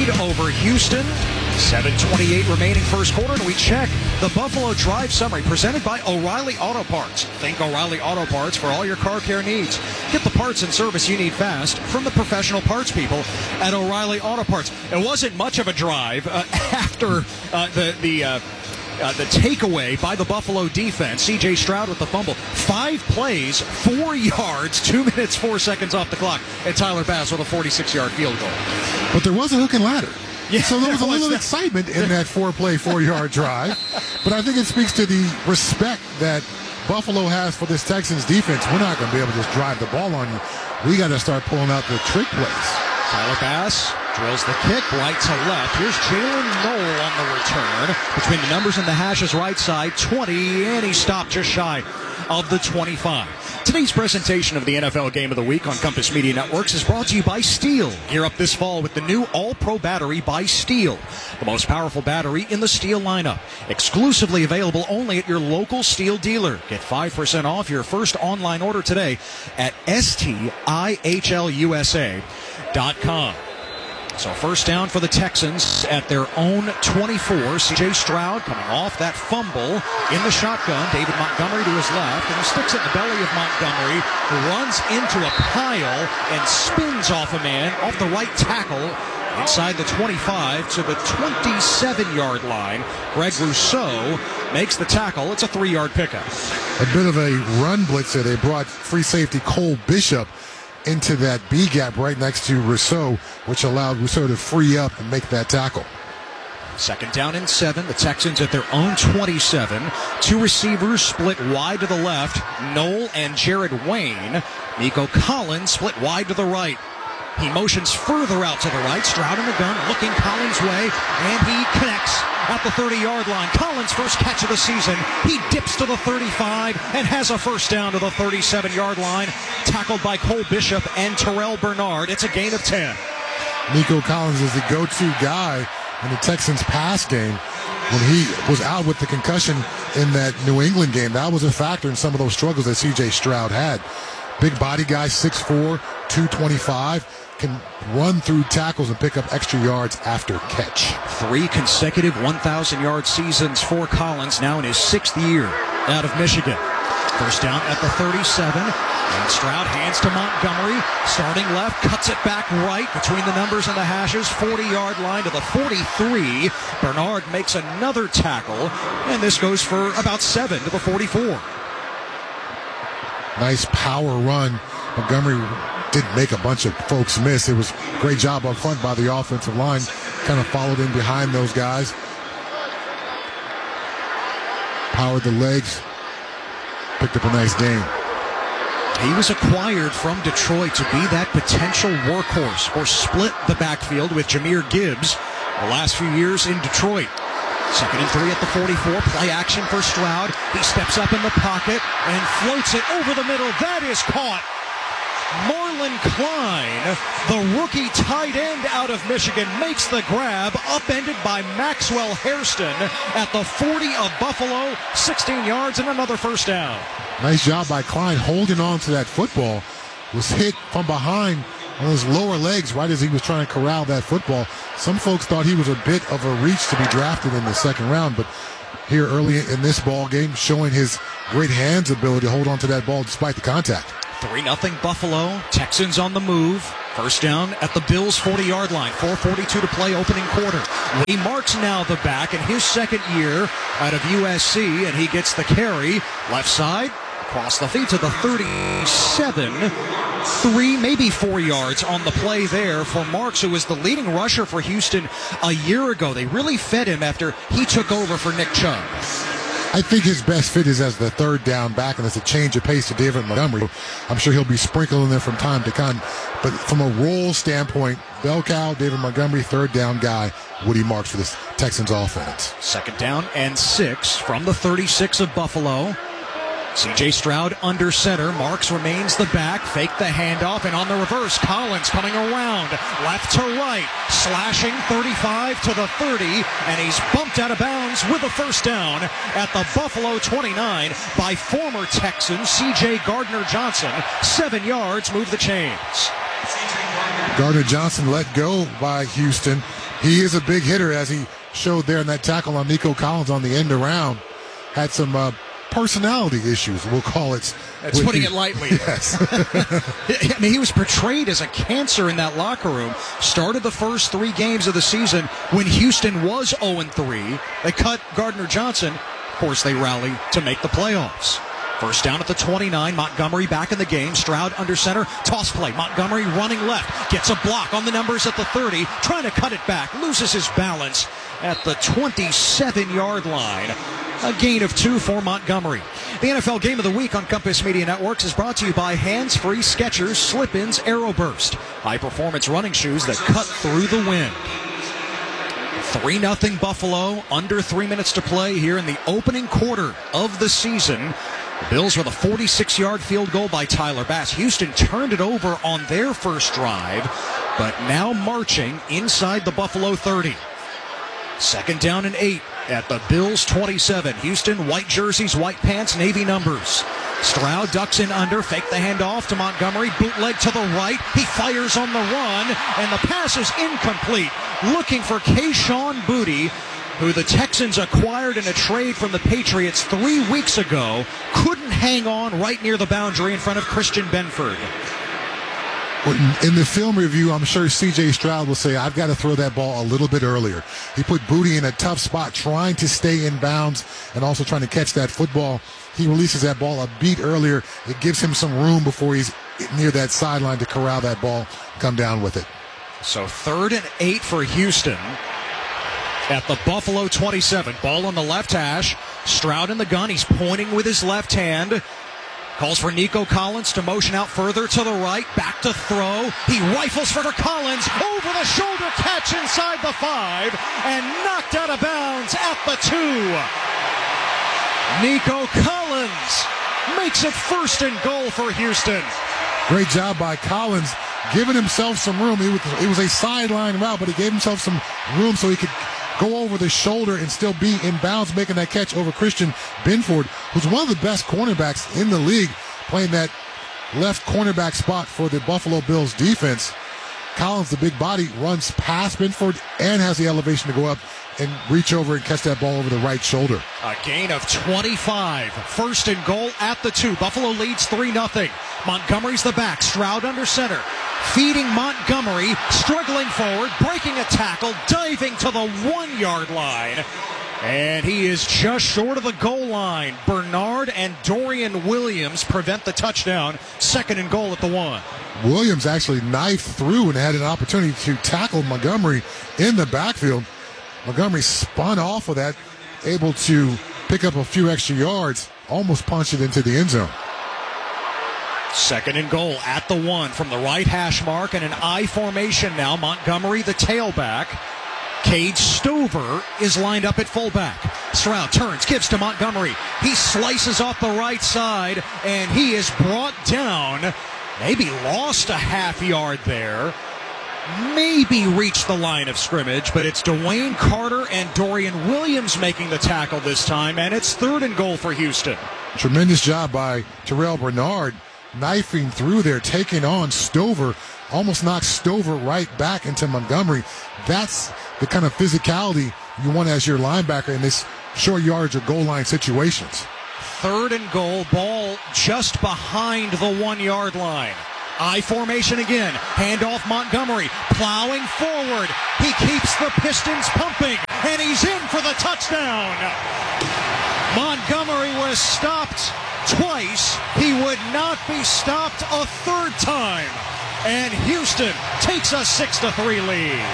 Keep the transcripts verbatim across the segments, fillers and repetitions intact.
lead over Houston. seven twenty-eight remaining first quarter, and we check the Buffalo Drive Summary presented by O'Reilly Auto Parts. Think O'Reilly Auto Parts for all your car care needs. Get the parts and service you need fast from the professional parts people at O'Reilly Auto Parts. It wasn't much of a drive uh, after uh, the the uh, uh, the takeaway by the Buffalo defense. C J Stroud with the fumble. Five plays, four yards, two minutes, four seconds off the clock, and Tyler Bass with a forty-six-yard field goal. But there was a hook and ladder. Yeah, so there was a little that. excitement in that four-play, four-yard drive. But I think it speaks to the respect that Buffalo has for this Texans defense. We're not going to be able to just drive the ball on you. We got to start pulling out the trick plays. Tyler Bass drills the kick right to left. Here's Jalen Knoll on the return. Between the numbers and the hashes right side, twenty, and he stopped just shy of the twenty-five. Today's presentation of the N F L Game of the Week on Compass Media Networks is brought to you by Steel. Gear up this fall with the new All-Pro battery by Steel, the most powerful battery in the Steel lineup. Exclusively available only at your local Steel dealer. Get five percent off your first online order today at S T I H L U S A dot com. So first down for the Texans at their own twenty-four. C J Stroud coming off that fumble in the shotgun. David Montgomery to his left, and he sticks it in the belly of Montgomery, who runs into a pile and spins off a man off the right tackle inside the twenty-five to the twenty-seven-yard line. Greg Rousseau makes the tackle. It's a three-yard pickup. A bit of a run blitzer. They brought free safety Cole Bishop into that B gap right next to Rousseau, which allowed Rousseau to free up and make that tackle. Second down and seven. The Texans at their own twenty-seven. Two receivers split wide to the left. Knoll and Jared Wayne. Nico Collins split wide to the right. He motions further out to the right. Stroud in the gun, looking Collins' way, and he connects at the thirty-yard line. Collins' first catch of the season. He dips to the thirty-five and has a first down to the thirty-seven-yard line. Tackled by Cole Bishop and Terrell Bernard. It's a gain of ten. Nico Collins is the go-to guy in the Texans pass game. When he was out with the concussion in that New England game, that was a factor in some of those struggles that C J Stroud had. Big body guy, six four, two twenty-five. Can run through tackles and pick up extra yards after catch. Three consecutive one thousand-yard seasons for Collins, now in his sixth year out of Michigan. First down at the thirty-seven, and Stroud hands to Montgomery, starting left, cuts it back right between the numbers and the hashes, forty-yard line to the forty-three. Bernard makes another tackle, and this goes for about seven to the forty-four. Nice power run. Montgomery didn't make a bunch of folks miss. It was a great job up front by the offensive line. Kind of followed in behind those guys. Powered the legs. Picked up a nice gain. He was acquired from Detroit to be that potential workhorse or split the backfield with Jahmyr Gibbs the last few years in Detroit. Second and three at the forty-four. Play action for Stroud. He steps up in the pocket and floats it over the middle. That is caught. Marlon Klein, the rookie tight end out of Michigan, makes the grab, upended by Maxwell Hairston at the forty of Buffalo. sixteen yards and another first down. Nice job by Klein holding on to that football. Was hit from behind on his lower legs right as he was trying to corral that football. Some folks thought he was a bit of a reach to be drafted in the second round, but here early in this ball game, showing his great hands ability to hold on to that ball despite the contact. three nothing Buffalo. Texans on the move. First down at the Bills' forty-yard line. four forty-two to play opening quarter. Woody Marks now the back in his second year out of U S C, and he gets the carry. Left side, across the feet to the thirty-seven. Three, maybe four yards on the play there for Marks, who was the leading rusher for Houston a year ago. They really fed him after he took over for Nick Chubb. I think his best fit is as the third down back, and it's a change of pace to David Montgomery. I'm sure he'll be sprinkling there from time to time. But from a role standpoint, bell cow, David Montgomery, third down guy, Woody Marks for this Texans offense. Second down and six from the thirty-six of Buffalo. C J Stroud under center. Marks remains the back. Fake the handoff, and on the reverse, Collins coming around left to right, slashing thirty-five to the thirty, and he's bumped out of bounds with a first down at the Buffalo twenty-nine by former Texan C J Gardner-Johnson. Seven yards, move the chains. Gardner-Johnson let go by Houston. He is a big hitter, as he showed there in that tackle on Nico Collins on the end around. Had some uh, personality issues, we'll call it. That's putting the, it lightly. Yes. I mean, he was portrayed as a cancer in that locker room. Started the first three games of the season when Houston was oh and three. They cut Gardner Johnson. Of course, they rally to make the playoffs. First down at the twenty-nine. Montgomery back in the game. Stroud under center. Toss play. Montgomery running left. Gets a block on the numbers at the thirty. Trying to cut it back. Loses his balance at the twenty-seven-yard line. A gain of two for Montgomery. The N F L Game of the Week on Compass Media Networks is brought to you by Hands-Free Skechers Slip-Ins Aeroburst. High-performance running shoes that cut through the wind. three nothing Buffalo. Under three minutes to play here in the opening quarter of the season. The Bills with a forty-six-yard field goal by Tyler Bass. Houston turned it over on their first drive, but now marching inside the Buffalo thirty. Second down and eight at the Bills twenty-seven. Houston, white jerseys, white pants, navy numbers. Stroud ducks in under, fake the handoff to Montgomery, bootleg to the right. He fires on the run, and the pass is incomplete. Looking for Kayshon Boutte, who the Texans acquired in a trade from the Patriots three weeks ago, couldn't hang on right near the boundary in front of Christian Benford. In the film review, I'm sure C J Stroud will say, I've got to throw that ball a little bit earlier. He put Boutte in a tough spot, trying to stay in bounds and also trying to catch that football. He releases that ball a beat earlier. It gives him some room before he's near that sideline to corral that ball, come down with it. So third and eight for Houston at the Buffalo twenty-seven. Ball on the left hash. Stroud in the gun. He's pointing with his left hand. Calls for Nico Collins to motion out further to the right. Back to throw. He rifles for Collins. Over the shoulder catch inside the five. And knocked out of bounds at the two. Nico Collins makes it first and goal for Houston. Great job by Collins, giving himself some room. It was, it was a sideline route, but he gave himself some room so he could go over the shoulder and still be in bounds, making that catch over Christian Benford, who's one of the best cornerbacks in the league, playing that left cornerback spot for the Buffalo Bills defense. Collins, the big body, runs past Benford and has the elevation to go up and reach over and catch that ball over the right shoulder. A gain of twenty-five. First and goal at the two. Buffalo leads three nothing. Montgomery's the back. Stroud under center. Feeding Montgomery, struggling forward, breaking a tackle, diving to the one-yard line. And he is just short of the goal line. Bernard and Dorian Williams prevent the touchdown. Second and goal at the one. Williams actually knifed through and had an opportunity to tackle Montgomery in the backfield. Montgomery spun off of that, able to pick up a few extra yards, almost punched it into the end zone. Second and goal at the one from the right hash mark, and an I formation now. Montgomery, the tailback. Cade Stover is lined up at fullback. Stroud turns, gives to Montgomery. He slices off the right side, and he is brought down. Maybe lost a half yard there. Maybe reached the line of scrimmage, but it's Dwayne Carter and Dorian Williams making the tackle this time, and it's third and goal for Houston. Tremendous job by Terrell Bernard, knifing through there, taking on Stover, almost knocks Stover right back into Montgomery. That's the kind of physicality you want as your linebacker in this short yardage or goal line situations. Third and goal, ball just behind the one-yard line. I formation again. Handoff Montgomery. Plowing forward. He keeps the Pistons pumping. And he's in for the touchdown. Montgomery was stopped twice. He would not be stopped a third time. And Houston takes a six to three lead.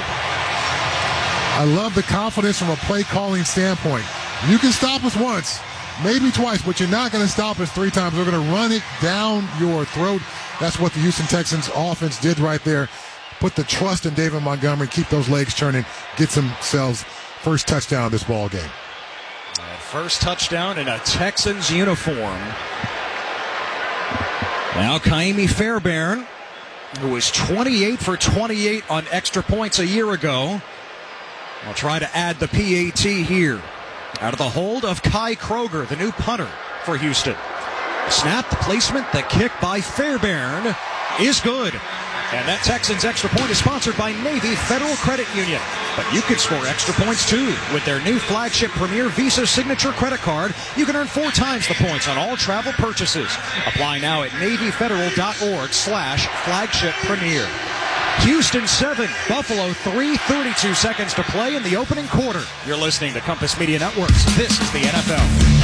I love the confidence from a play calling standpoint. You can stop us once, maybe twice, but you're not going to stop us three times. We're going to run it down your throat. That's what the Houston Texans offense did right there. Put the trust in David Montgomery, keep those legs churning, get themselves first touchdown of this ball game. First touchdown in a Texans uniform. Now Kaimi Fairbairn, who was twenty-eight for twenty-eight on extra points a year ago, will try to add the P A T here. Out of the hold of Kai Kroger, the new punter for Houston. Snap, the placement, the kick by Fairbairn is good. And that Texans extra point is sponsored by Navy Federal Credit Union. But you could score extra points too. With their new flagship Premier Visa Signature credit card, you can earn four times the points on all travel purchases. Apply now at NavyFederal.org slash flagship premier. Houston seven, Buffalo three, thirty-two seconds to play in the opening quarter. You're listening to Compass Media Networks. This is the N F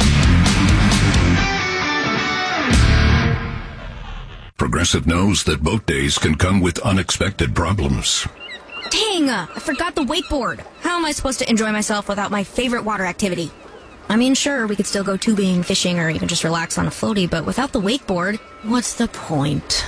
L. Progressive knows that boat days can come with unexpected problems. Dang, I forgot the wakeboard. How am I supposed to enjoy myself without my favorite water activity? I mean, sure, we could still go tubing, fishing, or even just relax on a floaty, but without the wakeboard, what's the point?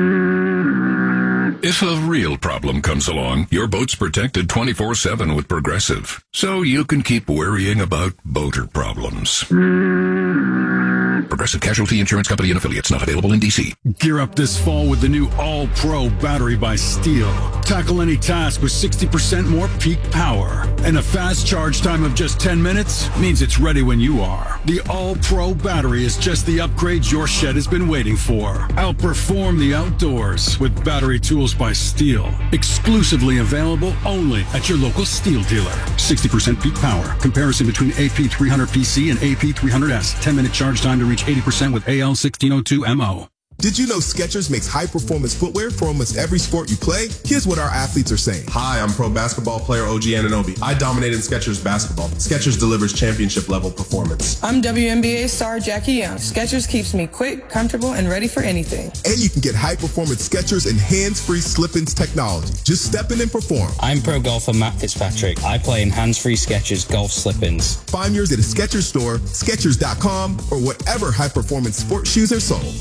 If a real problem comes along, your boat's protected twenty-four seven with Progressive, so you can keep worrying about boater problems. Progressive Casualty Insurance Company and Affiliates, not available in D C. Gear up this fall with the new All-Pro battery by Steel. Tackle any task with sixty percent more peak power. And a fast charge time of just ten minutes means it's ready when you are. The All-Pro battery is just the upgrade your shed has been waiting for. Outperform the outdoors with battery tools by Steel. Exclusively available only at your local Steel dealer. sixty percent peak power. Comparison between A P three hundred P C and A P three hundred S. ten minute charge time to reach eighty percent with A L sixteen oh two M O. Did you know Skechers makes high-performance footwear for almost every sport you play? Here's what our athletes are saying. Hi, I'm pro basketball player O G Anunoby. I dominated Skechers basketball. Skechers delivers championship-level performance. I'm W N B A star Jackie Young. Skechers keeps me quick, comfortable, and ready for anything. And you can get high-performance Skechers and hands-free slip-ins technology. Just step in and perform. I'm pro golfer Matt Fitzpatrick. I play in hands-free Skechers golf slip-ins. Find yours at a Skechers store, Skechers dot com, or whatever high-performance sports shoes are sold.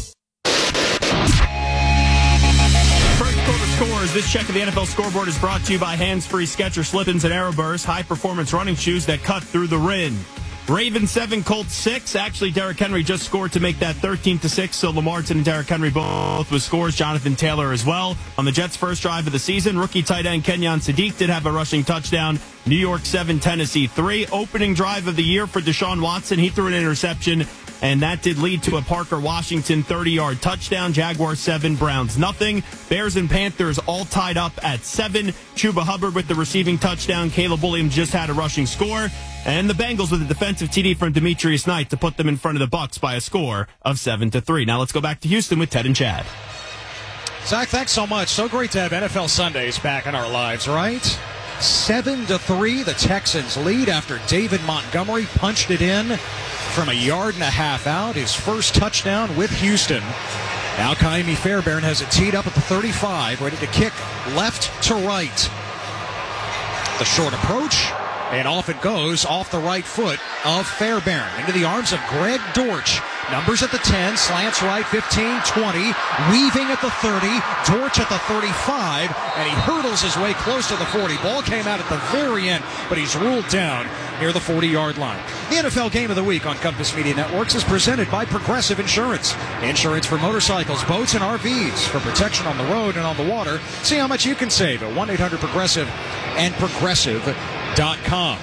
Scores. This check of the N F L scoreboard is brought to you by hands-free Skechers slip-ins and Aeroburst, high-performance running shoes that cut through the rim. Ravens seven, Colts six. Actually, Derrick Henry just scored to make that thirteen to six, so Lamar and Derrick Henry both with scores. Jonathan Taylor as well. On the Jets' first drive of the season, rookie tight end Kenyon Sadiq did have a rushing touchdown. New York seven, Tennessee three. Opening drive of the year for Deshaun Watson. He threw an interception, and that did lead to a Parker Washington thirty-yard touchdown. Jaguars seven, Browns nothing. Bears and Panthers all tied up at seven. Chuba Hubbard with the receiving touchdown. Caleb Williams just had a rushing score. And the Bengals with a defensive T D from Demetrius Knight to put them in front of the Bucs by a score of seven to three. Now let's go back to Houston with Ted and Chad. Zach, thanks so much. So great to have N F L Sundays back in our lives, right? Seven to three, the Texans lead after David Montgomery punched it in from a yard and a half out. His first touchdown with Houston. Now Kaimi Fairbairn has it teed up at the thirty-five, ready to kick left to right. The short approach, and off it goes off the right foot of Fairbairn into the arms of Greg Dortch. Numbers at the ten, slants right, fifteen, twenty, weaving at the thirty, Dortch at the thirty-five, and he hurdles his way close to the forty. Ball came out at the very end, but he's ruled down near the forty-yard line. The N F L Game of the Week on Compass Media Networks is presented by Progressive Insurance. Insurance for motorcycles, boats, and R Vs for protection on the road and on the water. See how much you can save at one eight hundred progressive and progressive dot com.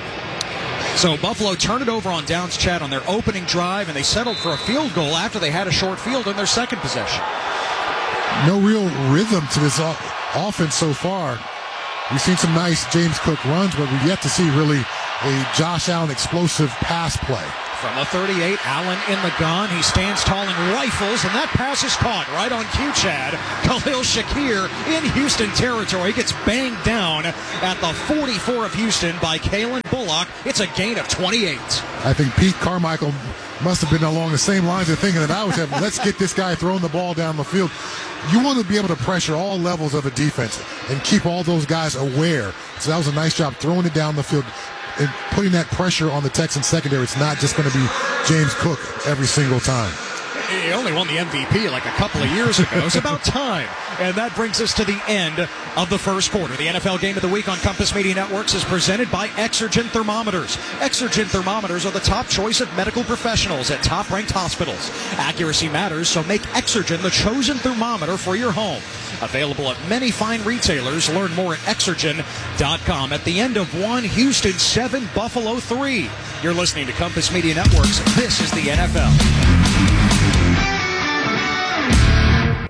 So Buffalo turned it over on downs, Chad, on their opening drive, and they settled for a field goal after they had a short field in their second possession. No real rhythm to this offense so far. We've seen some nice James Cook runs, but we've yet to see really a Josh Allen explosive pass play. From the thirty-eight, Allen in the gun. He stands tall and rifles, and that pass is caught right on cue, Chad. Khalil Shakir in Houston territory gets banged down at the forty-four of Houston by Kalen Bullock. It's a gain of twenty-eight. I think Pete Carmichael must have been along the same lines of thinking that I was having. Let's get this guy throwing the ball down the field. You want to be able to pressure all levels of a defense and keep all those guys aware. So that was a nice job throwing it down the field and putting that pressure on the Texans secondary. It's not just going to be James Cook every single time. He only won the M V P like a couple of years ago. It's about time. And that brings us to the end of the first quarter. The N F L Game of the Week on Compass Media Networks is presented by Exergen Thermometers. Exergen Thermometers are the top choice of medical professionals at top-ranked hospitals. Accuracy matters, so make Exergen the chosen thermometer for your home. Available at many fine retailers. Learn more at exergen dot com. At the end of one, Houston seven, Buffalo three. You're listening to Compass Media Networks. This is the N F L.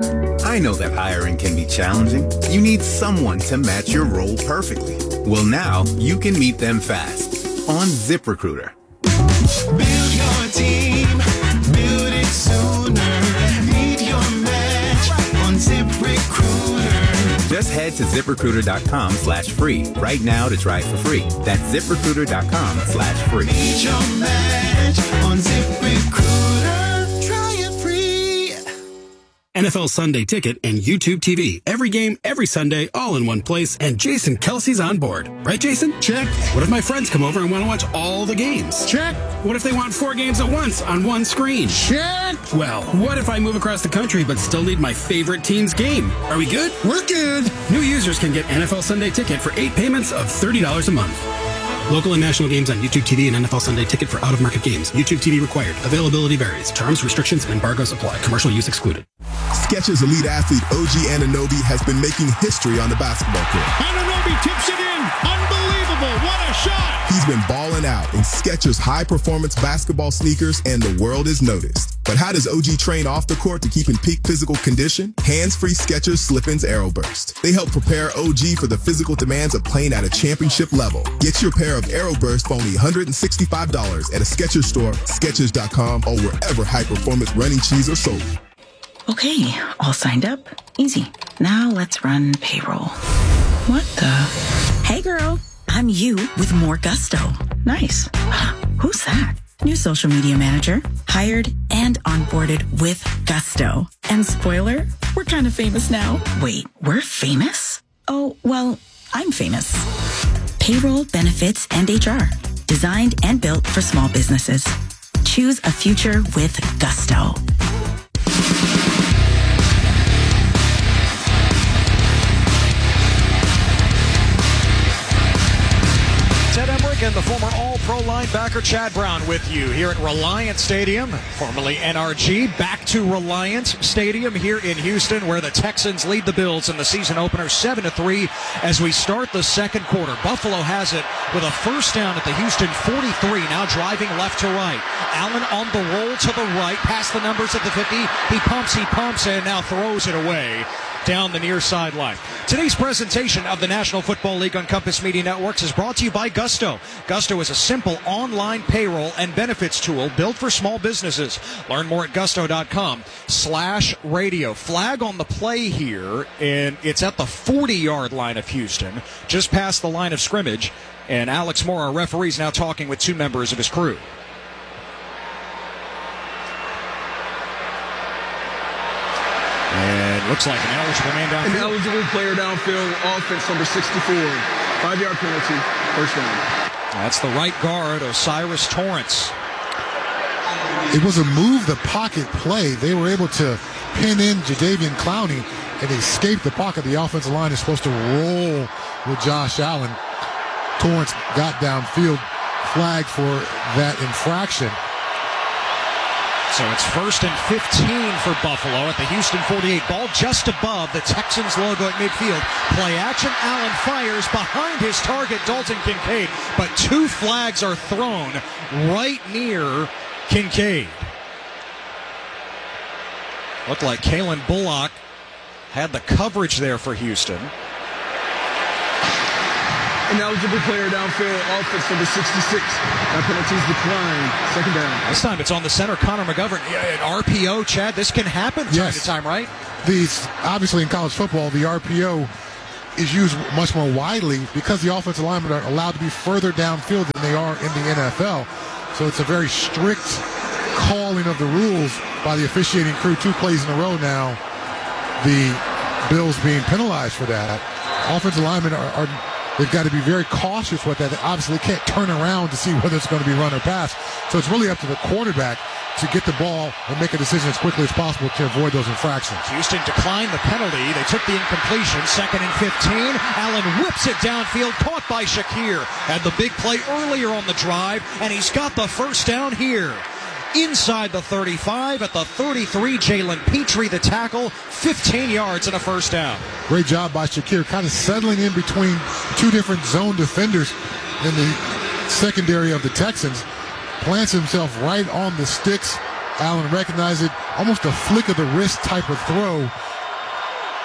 I know that hiring can be challenging. You need someone to match your role perfectly. Well, now you can meet them fast on ZipRecruiter. Build your team, build it sooner. Meet your match on ZipRecruiter. Just head to ZipRecruiter.com slash free right now to try it for free. That's ZipRecruiter.com slash free. Meet your match on ZipRecruiter. Try it free. N F L Sunday Ticket and YouTube T V. Every game, every Sunday, all in one place. And Jason Kelsey's on board. Right, Jason? Check. What if my friends come over and want to watch all the games? Check. What if they want four games at once on one screen? Check. Well, what if I move across the country but still need my favorite team's game? Are we good? We're good. New users can get N F L Sunday Ticket for eight payments of thirty dollars a month. Local and national games on YouTube T V and N F L Sunday Ticket for out-of-market games. YouTube T V required. Availability varies. Terms, restrictions, and embargoes apply. Commercial use excluded. Skechers elite athlete O G Anunoby has been making history on the basketball court. Anunoby tips it in. Unbelievable. What a shot. He's been balling out in Skechers high-performance basketball sneakers, and the world is noticed. But how does O G train off the court to keep in peak physical condition? Hands-free Skechers Slip-ins Aeroburst. They help prepare O G for the physical demands of playing at a championship level. Get your pair of Aeroburst for only one hundred sixty-five dollars at a Skechers store, Skechers dot com, or wherever high-performance running shoes are sold. Okay, all signed up. Easy. Now let's run payroll. What the? Hey girl, I'm you with more gusto. Nice. Who's that? New social media manager. Hired and onboarded with gusto. And spoiler, we're kind of famous now. Wait, we're famous? Oh, well, I'm famous. Payroll, benefits, and H R. Designed and built for small businesses. Choose a future with gusto. Ted Emmerich and the former All-Pro linebacker Chad Brown with you here at Reliant Stadium, formerly N R G. Back to Reliant Stadium here in Houston, where the Texans lead the Bills in the season opener seven to three as we start the second quarter. Buffalo has it with a first down at the Houston forty-three, now driving left to right. Allen on the roll to the right, past the numbers at the fifty. He pumps, he pumps, and now throws it away down the near sideline. Today's presentation of the National Football League on Compass Media Networks is brought to you by Gusto. Gusto is a simple online payroll and benefits tool built for small businesses. Learn more at gusto.com slash radio. Flag on the play here, and it's at the forty-yard line of Houston, just past the line of scrimmage. And Alex Moore, our referee, is now talking with two members of his crew. And looks like an eligible man downfield. An eligible player downfield, offense number sixty-four. Five-yard penalty, first down. That's the right guard, Osiris Torrance. It was a move the pocket play. They were able to pin in Jadeveon Clowney and escape the pocket. The offensive line is supposed to roll with Josh Allen. Torrance got downfield, flagged for that infraction. So it's first and fifteen for Buffalo at the Houston forty-eight. Ball just above the Texans logo at midfield. Play action. Allen fires behind his target, Dalton Kincaid. But two flags are thrown right near Kincaid. Looked like Kalen Bullock had the coverage there for Houston. An eligible player downfield, offense number sixty-six. That penalty's declined. Second down. This time it's on the center, Connor McGovern. An R P O, Chad, this can happen from yes. time to time, right? These, obviously in college football, the R P O is used much more widely because the offensive linemen are allowed to be further downfield than they are in the N F L. So it's a very strict calling of the rules by the officiating crew. Two plays in a row now, the Bills being penalized for that. Offensive linemen are, are they've got to be very cautious with that. They obviously can't turn around to see whether it's going to be run or pass. So it's really up to the quarterback to get the ball and make a decision as quickly as possible to avoid those infractions. Houston declined the penalty. They took the incompletion. Second and fifteen. Allen whips it downfield, caught by Shakir. Had the big play earlier on the drive, and he's got the first down here. Inside the thirty-five, at the thirty-three, Jalen Petrie, the tackle, fifteen yards and a first down. Great job by Shakir, kind of settling in between two different zone defenders in the secondary of the Texans. Plants himself right on the sticks. Allen recognized it, almost a flick of the wrist type of throw.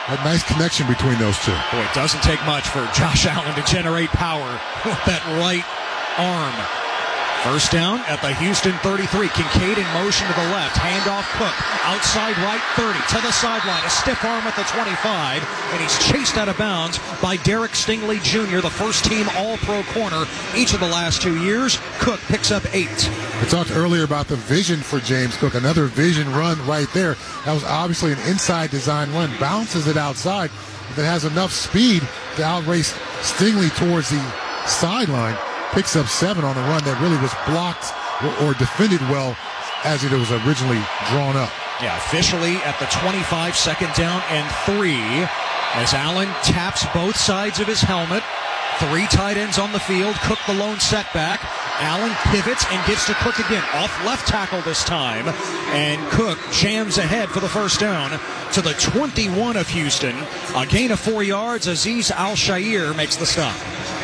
a nice connection between those two. Boy, it doesn't take much for Josh Allen to generate power with that right arm. First down at the Houston thirty-three. Kincaid in motion to the left. Handoff Cook. Outside right thirty. To the sideline. A stiff arm at the twenty-five. And he's chased out of bounds by Derek Stingley Junior, the first team All-Pro corner each of the last two years. Cook picks up eight. We talked earlier about the vision for James Cook. Another vision run right there. That was obviously an inside design run. Bounces it outside. That has enough speed to outrace Stingley towards the sideline. Picks up seven on a run that really was blocked or, or defended well as it was originally drawn up. Yeah, officially at the twenty-five, second down and three, as Allen taps both sides of his helmet. Three tight ends on the field. Cook the lone setback. Allen pivots and gives to Cook again. Off left tackle this time. And Cook jams ahead for the first down to the twenty-one of Houston. A gain of four yards. Azeez Al-Shaair makes the stop.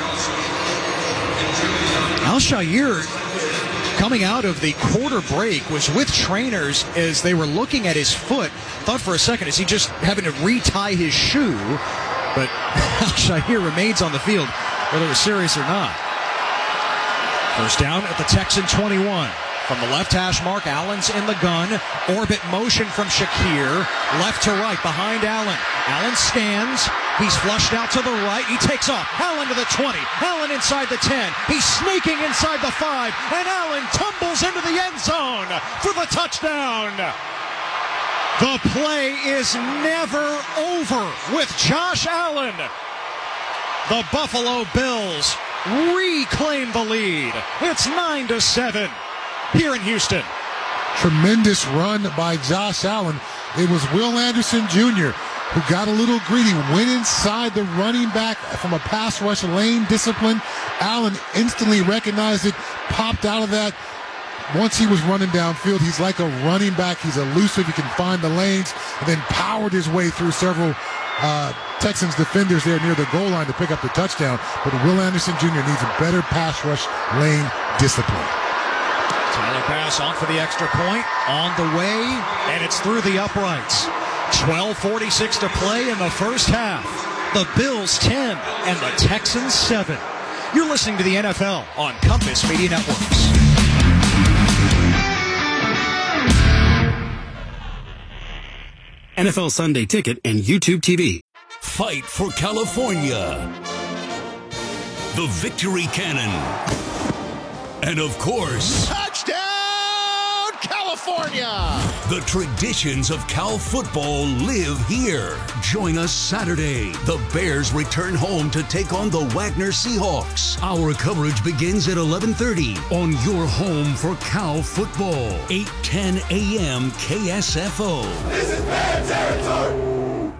Al-Shaair, coming out of the quarter break, was with trainers as they were looking at his foot. Thought for a second, is he just having to retie his shoe? But Al-Shaair remains on the field, whether it was serious or not. First down at the Texan twenty-one. From the left hash mark, Allen's in the gun. Orbit motion from Shakir. Left to right behind Allen. Allen scans. He's flushed out to the right. He takes off. Allen to the twenty. Allen inside the ten. He's sneaking inside the five. And Allen tumbles into the end zone for the touchdown. The play is never over with Josh Allen. The Buffalo Bills reclaim the lead. It's nine to seven here in Houston. Tremendous run by Josh Allen. It was Will Anderson Junior who got a little greedy, went inside the running back from a pass rush lane discipline. Allen instantly recognized it, popped out of that. Once he was running downfield, he's like a running back. He's elusive. He can find the lanes, and then powered his way through several uh, Texans defenders there near the goal line to pick up the touchdown. But Will Anderson Junior needs a better pass rush lane discipline. Tyler Pass on for the extra point, on the way, and it's through the uprights. twelve forty-six to play in the first half. The Bills ten and the Texans seven. You're listening to the N F L on Compass Media Networks. N F L Sunday Ticket and YouTube T V. Fight for California. The Victory Cannon. And of course, touchdown, California! The traditions of Cal football live here. Join us Saturday. The Bears return home to take on the Wagner Seahawks. Our coverage begins at eleven thirty on your home for Cal football. eight ten a.m. K S F O. This is Bear territory!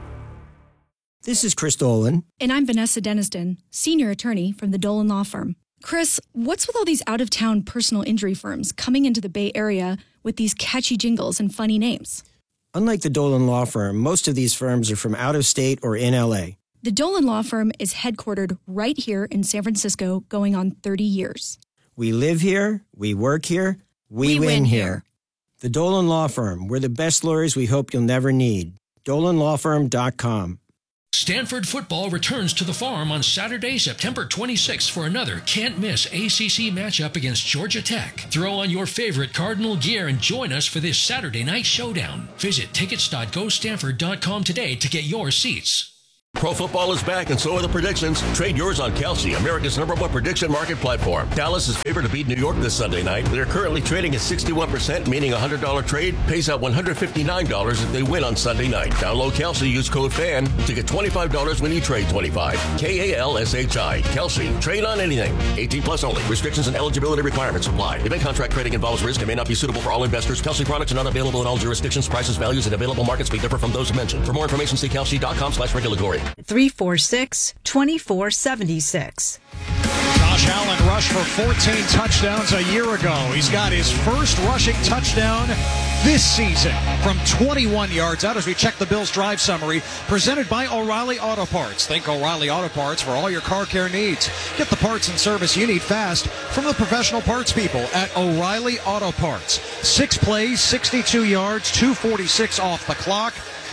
This is Chris Dolan. And I'm Vanessa Deniston, senior attorney from the Dolan Law Firm. Chris, what's with all these out-of-town personal injury firms coming into the Bay Area with these catchy jingles and funny names? Unlike the Dolan Law Firm, most of these firms are from out of state or in L A. The Dolan Law Firm is headquartered right here in San Francisco, going on thirty years. We live here, we work here, we, We win, win here. here. The Dolan Law Firm, we're the best lawyers we hope you'll never need. dolan law firm dot com. Stanford football returns to the Farm on Saturday, September twenty-sixth for another can't-miss A C C matchup against Georgia Tech. Throw on your favorite Cardinal gear and join us for this Saturday night showdown. Visit tickets dot go stanford dot com today to get your seats. Pro football is back, and so are the predictions. Trade yours on Kalshi, America's number one prediction market platform. Dallas is favored to beat New York this Sunday night. They're currently trading at sixty-one percent, meaning a one hundred dollars trade pays out one hundred fifty-nine dollars if they win on Sunday night. Download Kalshi, use code FAN to get twenty-five dollars when you trade twenty-five. K A L S H I. Kalshi. Trade on anything. eighteen plus only. Restrictions and eligibility requirements apply. Event contract trading involves risk and may not be suitable for all investors. Kalshi products are not available in all jurisdictions. Prices, values, and available markets may differ from those mentioned. For more information, see kalshi dot com slash regulatory. three four six, two four seven six. Josh Allen rushed for fourteen touchdowns a year ago. He's got his first rushing touchdown this season from twenty-one yards out as we check the Bills drive summary presented by O'Reilly Auto Parts. Think O'Reilly Auto Parts for all your car care needs. Get the parts and service you need fast from the professional parts people at O'Reilly Auto Parts. Six plays, sixty-two yards, two forty-six off the clock.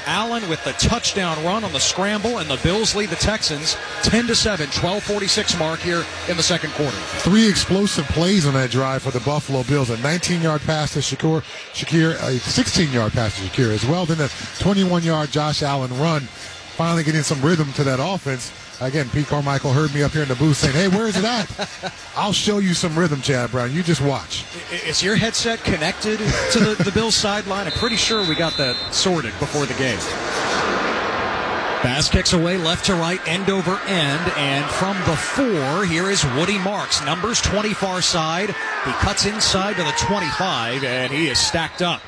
Allen with the touchdown run on the scramble, and the Bills lead the Texans ten to seven, twelve forty-six mark here in the second quarter. Three explosive plays on that drive for the Buffalo Bills. A nineteen-yard pass to Shakir, Shakir, a sixteen-yard pass to Shakir as well. Then a twenty-one-yard Josh Allen run, finally getting some rhythm to that offense. Again, Pete Carmichael heard me up here in the booth saying, hey, where is it at? I'll show you some rhythm, Chad Brown. You just watch. Is your headset connected to the, the Bills sideline? I'm pretty sure we got that sorted before the game. Pass kicks away left to right, end over end, and from the four, here is Woody Marks. Numbers twenty far side. He cuts inside to the twenty-five, and he is stacked up.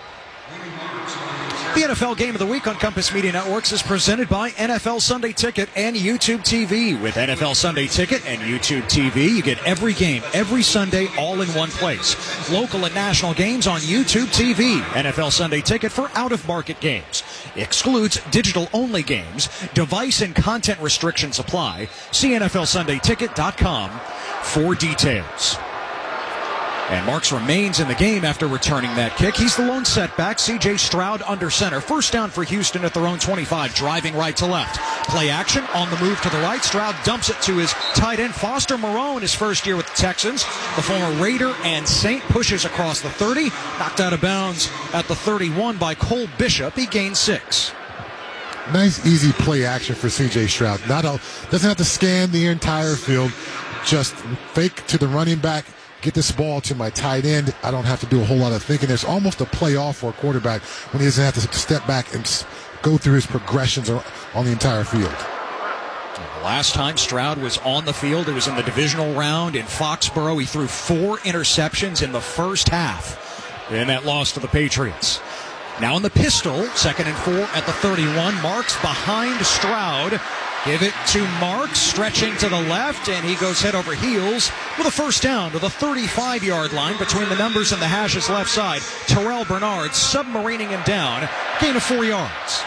The N F L Game of the Week on Compass Media Networks is presented by N F L Sunday Ticket and YouTube T V. With N F L Sunday Ticket and YouTube T V, you get every game, every Sunday, all in one place. Local and national games on YouTube T V. N F L Sunday Ticket for out-of-market games. Excludes digital-only games. Device and content restrictions apply. See N F L Sunday Ticket dot com for details. And Marks remains in the game after returning that kick. He's the lone setback. C J Stroud under center. First down for Houston at their own twenty-five, driving right to left. Play action on the move to the right. Stroud dumps it to his tight end, Foster Moreau, in his first year with the Texans. The former Raider and Saint pushes across the thirty. Knocked out of bounds at the thirty-one by Cole Bishop. He gained six. Nice, easy play action for C J Stroud. Not a, doesn't have to scan the entire field. Just fake to the running back. Get this ball to my tight end. I don't have to do a whole lot of thinking. There's almost a play off for a quarterback when he doesn't have to step back and go through his progressions on the entire field. Last time Stroud was on the field, it was in the divisional round in Foxborough. He threw four interceptions in the first half in that loss to the Patriots. Now in the pistol, second and four at the thirty-one. Marks behind Stroud. Give it to Marks, stretching to the left, and he goes head over heels with a first down to the thirty-five-yard line between the numbers and the hashes left side. Terrell Bernard submarining him down, gain of four yards.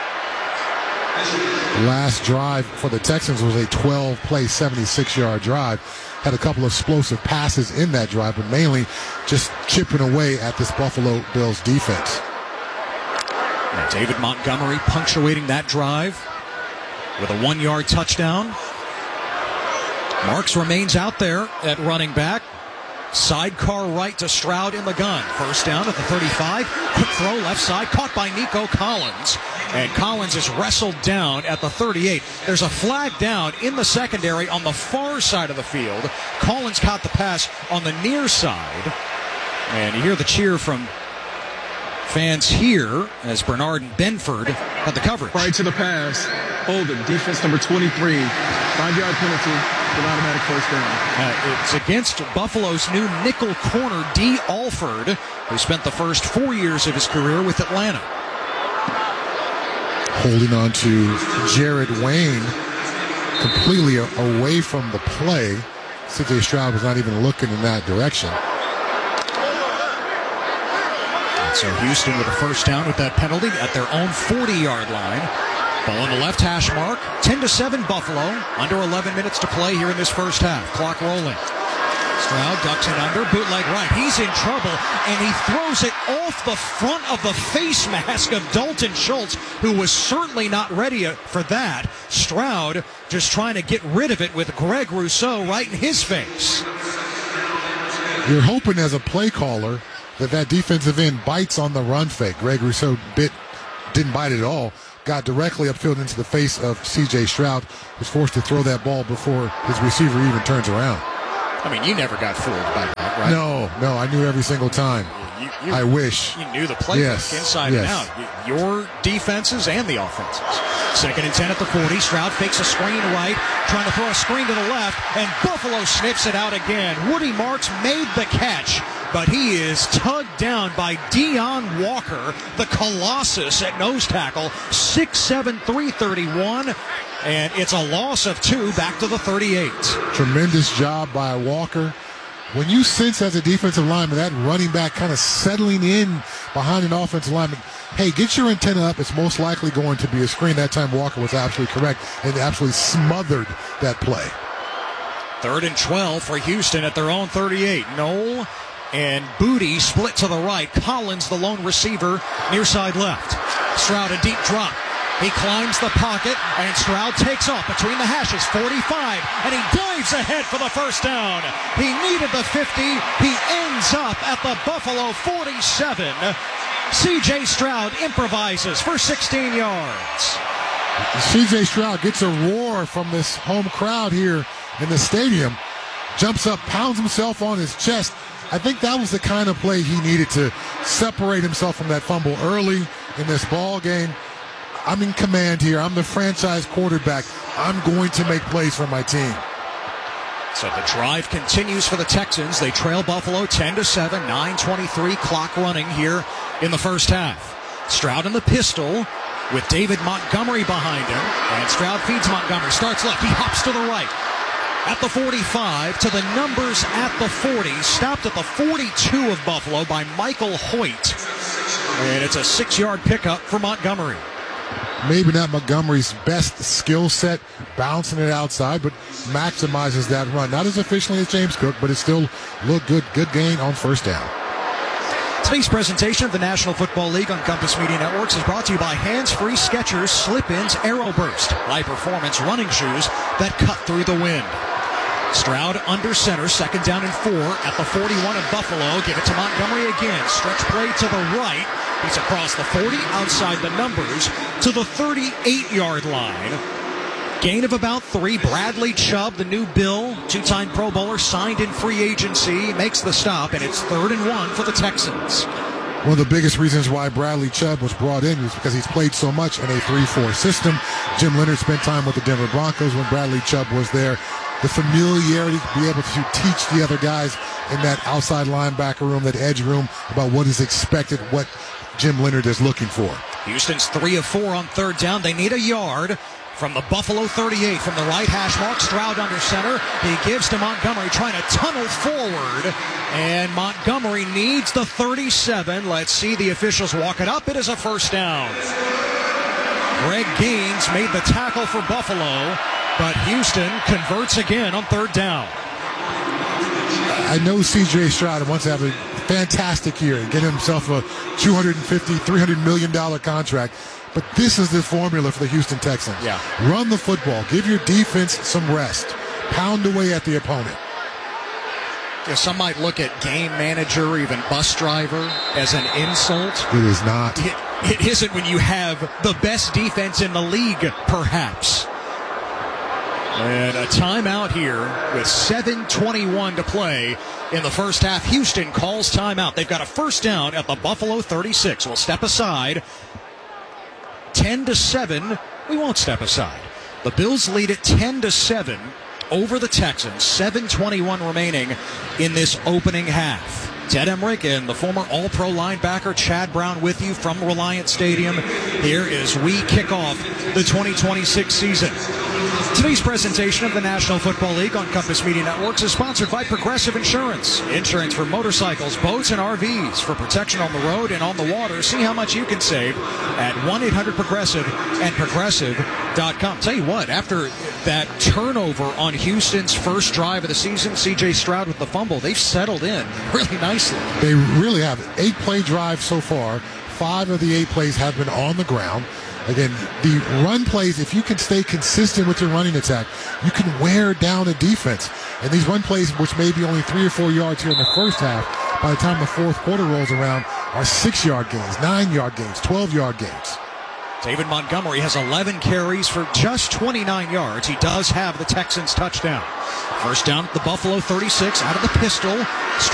Last drive for the Texans was a twelve-play, seventy-six-yard drive. Had a couple of explosive passes in that drive, but mainly just chipping away at this Buffalo Bills defense. And David Montgomery punctuating that drive with a one-yard touchdown. Marks remains out there at running back. Sidecar right to Stroud in the gun. First down at the thirty-five. Quick throw left side, caught by Nico Collins. And Collins is wrestled down at the thirty-eight. There's a flag down in the secondary on the far side of the field. Collins caught the pass on the near side. And you hear the cheer from fans here as Bernard and Benford had the coverage. Right to the pass. Holding. Defense number twenty-three. Five-yard penalty with automatic first down. Uh, it's against Buffalo's new nickel corner, D. Alford, who spent the first four years of his career with Atlanta. Holding on to Jared Wayne completely away from the play. C J Stroud was not even looking in that direction. So Houston with a first down with that penalty at their own forty-yard line. Ball on the left hash mark. ten to seven Buffalo. Under eleven minutes to play here in this first half. Clock rolling. Stroud ducks it under. Bootleg right. He's in trouble, and he throws it off the front of the face mask of Dalton Schultz, who was certainly not ready for that. Stroud just trying to get rid of it with Greg Rousseau right in his face. You're hoping as a play caller that that defensive end bites on the run fake. Greg Rousseau bit, didn't bite at all. Got directly upfield into the face of C J Stroud, who's forced to throw that ball before his receiver even turns around. I mean, you never got fooled by that, right? No, no, I knew every single time. You, you, I wish. You knew the playbook yes, inside yes. and out. Your defenses and the offenses. Second and ten at the forty. Stroud fakes a screen right, trying to throw a screen to the left, and Buffalo sniffs it out again. Woody Marks made the catch, but he is tugged down by Deion Walker, the Colossus at nose tackle, six seven, three thirty-one, and it's a loss of two back to the thirty-eight. Tremendous job by Walker. When you sense as a defensive lineman that running back kind of settling in behind an offensive lineman, hey, get your antenna up. It's most likely going to be a screen. That time Walker was absolutely correct and absolutely smothered that play. Third and twelve for Houston at their own thirty-eight. Knoll and Booty split to the right. Collins, the lone receiver, near side left. Stroud, a deep drop. He climbs the pocket, and Stroud takes off between the hashes, forty-five, and he dives ahead for the first down. He needed the fifty. He ends up at the Buffalo forty-seven. C J Stroud improvises for sixteen yards. C J Stroud gets a roar from this home crowd here in the stadium, jumps up, pounds himself on his chest. I think that was the kind of play he needed to separate himself from that fumble early in this ball game. I'm in command here. I'm the franchise quarterback. I'm going to make plays for my team. So the drive continues for the Texans. They trail Buffalo ten to seven, nine twenty-three clock running here in the first half. Stroud in the pistol with David Montgomery behind him. And Stroud feeds Montgomery. Starts left. He hops to the right. At the forty-five, to the numbers at the forty. Stopped at the forty-two of Buffalo by Michael Hoyt. And it's a six-yard pickup for Montgomery. Maybe not Montgomery's best skill set, bouncing it outside, but maximizes that run. Not as efficiently as James Cook, but it still looked good. Good gain on first down. Today's presentation of the National Football League on Compass Media Networks is brought to you by Hands-Free Skechers Slip-Ins Aeroburst, high-performance running shoes that cut through the wind. Stroud under center, second down and four at the forty-one of Buffalo. Give it to Montgomery again. Stretch play to the right. He's across the forty, outside the numbers, to the thirty-eight-yard line. Gain of about three. Bradley Chubb, the new Bill, two-time Pro Bowler, signed in free agency, makes the stop, and it's third and one for the Texans. One of the biggest reasons why Bradley Chubb was brought in is because he's played so much in a three four system. Jim Leonard spent time with the Denver Broncos when Bradley Chubb was there. The familiarity to be able to teach the other guys in that outside linebacker room, that edge room, about what is expected, what Jim Leonard is looking for. Houston's three of four on third down. They need a yard from the Buffalo thirty-eight. From the right hash mark, Stroud under center. He gives to Montgomery, trying to tunnel forward. And Montgomery needs the thirty-seven. Let's see the officials walk it up. It is a first down. Greg Gaines made the tackle for Buffalo, but Houston converts again on third down. I know C J Stroud wants to have a fantastic year and get himself a two hundred fifty, three hundred million dollars contract, but this is the formula for the Houston Texans. Yeah. Run the football. Give your defense some rest. Pound away at the opponent. Yeah, some might look at game manager, even bus driver, as an insult. It is not. It, it isn't when you have the best defense in the league, perhaps. And a timeout here with seven twenty-one to play in the first half. Houston calls timeout. They've got a first down at the Buffalo thirty-six. We'll step aside. ten to seven. We won't step aside. The Bills lead at ten to seven over the Texans. seven twenty-one remaining in this opening half. Ted Emmerich and the former All-Pro linebacker Chad Brown with you from Reliant Stadium here as we kick off the twenty twenty-six season. Today's presentation of the National Football League on Compass Media Networks is sponsored by Progressive Insurance. Insurance for motorcycles, boats, and R Vs for protection on the road and on the water. See how much you can save at one eight hundred progressive and progressive dot com. Tell you what, after that turnover on Houston's first drive of the season, C J Stroud with the fumble, they've settled in really nicely. They really have. Eight-play drive so far. Five of the eight plays have been on the ground. Again, the run plays, if you can stay consistent with your running attack, you can wear down a defense. And these run plays, which may be only three or four yards here in the first half, by the time the fourth quarter rolls around, are six-yard gains, nine-yard gains, twelve-yard gains. David Montgomery has eleven carries for just twenty-nine yards. He does have the Texans touchdown. First down at the Buffalo thirty-six, out of the pistol.